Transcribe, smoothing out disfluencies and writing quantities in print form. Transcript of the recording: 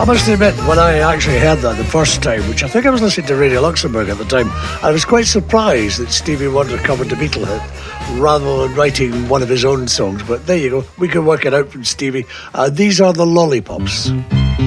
I must admit, when I actually heard that the first time, which I think I was listening to Radio Luxembourg at the time, I was quite surprised that Stevie Wonder covered the Beatle hit rather than writing one of his own songs. But there you go, we can work it out from Stevie. These are the Lollipops.